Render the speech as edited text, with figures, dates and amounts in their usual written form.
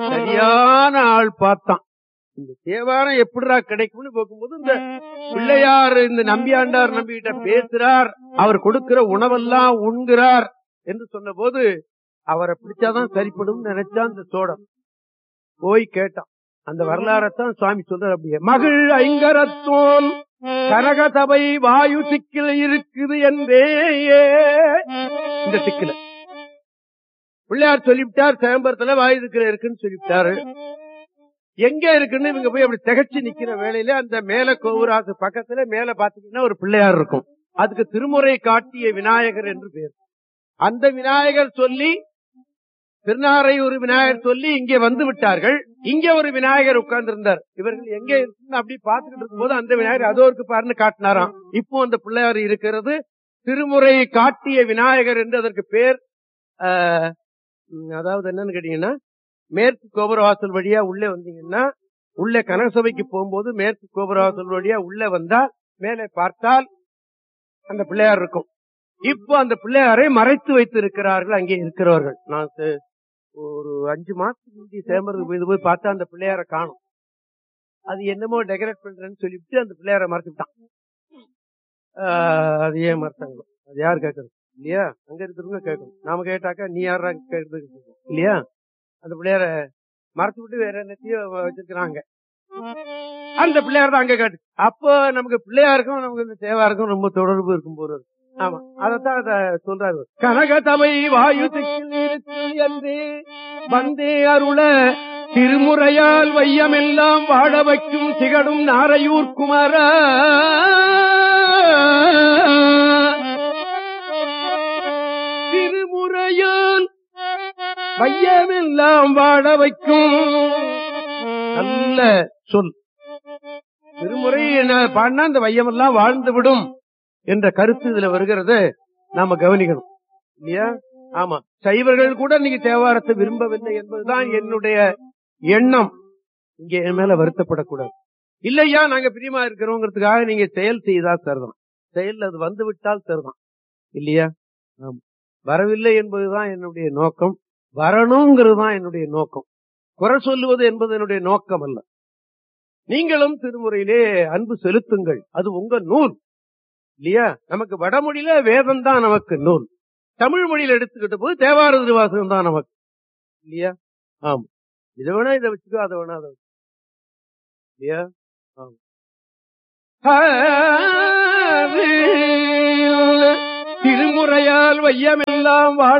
சரியான ஆள் பார்த்தான். இந்த தேவாரம் எப்படிடா கிடைக்கும்னு பார்க்கும்போது இந்த பிள்ளையார் இந்த நம்பியாண்டார் நம்பிக்கிட்ட பேசுறார், அவர் கொடுக்கிற உணவெல்லாம் உண்கிறார் என்று சொன்ன போது அவரை பிடிச்சாதான் சரிப்படும் நினைச்சா அந்த சோழன் போய் கேட்டான். அந்த வரலாறத்தான் சுவாமி சொல்றார். அப்படியே மகள் ஐங்கரத்தோன் கனகசபை வாயு திக்கில் இருக்குது என்றே இந்த திக்கில பிள்ளையார் சொல்லிவிட்டார். சேம்பரத்துல வாயு திக்கில இருக்குன்னு சொல்லிவிட்டாரு. எங்க இருக்குன்னு இவங்க போய் அப்படி திகச்சு நிக்கிற வேளையில அந்த மேல கோபுராசு பக்கத்துல மேல பாத்தீங்கன்னா ஒரு பிள்ளையார் இருக்கும். அதுக்கு திருமுறை காட்டிய விநாயகர் என்று பேர். அந்த விநாயகர் சொல்லி திருநாரையூர் விநாயகர் சொல்லி இங்கே வந்து விட்டார்கள். இங்க ஒரு விநாயகர் உட்கார்ந்து இருந்தார். இவர்கள் எங்க இருக்குன்னு அப்படி பாத்துக்கிட்டு இருக்கும் போது அந்த விநாயகர் அதோ இருக்கு பாருன்னு காட்டினாராம். இப்போ அந்த பிள்ளையார் இருக்கிறது திருமுறை காட்டிய விநாயகர் என்று அதற்கு பேர். அதாவது என்னன்னு கேட்டீங்கன்னா, மேற்கு கோபுரவாசல் வழியா உள்ளே வந்தீங்கன்னா, உள்ளே கனகசபைக்கு போகும்போது மேற்கு கோபுரவாசல் வழியா உள்ளே வந்தால் மேலே பார்த்தால் அந்த பிள்ளையார் இருக்கும். இப்போ அந்த பிள்ளையாரை மறைத்து வைத்து இருக்கிறார்கள் அங்கே இருக்கிறவர்கள். நான் ஒரு 5 மாசத்துக்கு முந்தி சேம்பருக்கு போய் பார்த்தா அந்த பிள்ளையார காணும். அது என்னமோ டெக்கரேட் பண்றேன்னு சொல்லிவிட்டு அந்த பிள்ளையார மறைச்சுட்டான். அது ஏன் மறைச்சாங்களோ அது யாரு கேட்கறது இல்லையா? அங்க இருக்கிறவங்க கேட்கணும். நாம கேட்டாக்கா நீ யாரா கேட்கறது இல்லையா? அந்த பிள்ளையார மறைச்சு விட்டு வேற என்னத்தையும் வச்சிருக்கிறாங்க. அந்த பிள்ளையார் தான் அங்க கேட்டு. அப்போ நமக்கு பிள்ளையாருக்கும் நமக்கு இந்த தேவாருக்கும் ரொம்ப தொடர்பு இருக்கும் போது. ஆமா, அதத்தான் அத சொல்றாரு. கனகசபை வாயு என்று வந்தே அருள திருமுறையால் வையமெல்லாம் வாழ வைக்கும் திகழும் நாரையூர் குமார திருமுறையால் வையமெல்லாம் வாழ வைக்கும் நல்ல சொல். திருமுறை பாடினா இந்த வையமெல்லாம் வாழ்ந்து விடும் என்ற கருத்து இதுல வருகிறது. நாம கவனிக்கணும் இல்லையா? ஆமா, சைவர்கள் கூட நீங்க தேவாரத்தை விரும்பவில்லை என்பதுதான் என்னுடைய எண்ணம். இங்க என் மேல வருத்தப்படக்கூடாது. இல்லையா, நாங்க பிரியமா இருக்கிறோங்கிறதுக்காக நீங்க செயல் செய்தா சரிதான். செயல் அது வந்து விட்டால் சரிதான் இல்லையா? ஆமா, வரவில்லை என்பதுதான் என்னுடைய நோக்கம். வரணுங்கிறது தான் என்னுடைய நோக்கம். குறை சொல்லுவது என்பது என்னுடைய நோக்கம் அல்ல. நீங்களும் திருமுறையிலே அன்பு செலுத்துங்கள். அது உங்க நூல் இல்லையா? நமக்கு வடமொழியில வேதம் தான் நமக்கு நூல். தமிழ் மொழியில எடுத்துக்கிட்ட போது தேவார திருவாசகம் தான் நமக்கு இல்லையா? ஆமா, இதை வேணா இதை வச்சுக்கோ, அதை வேணா அதை வச்சு இல்லையா? திருமுறையால் வையமெல்லாம் வாழ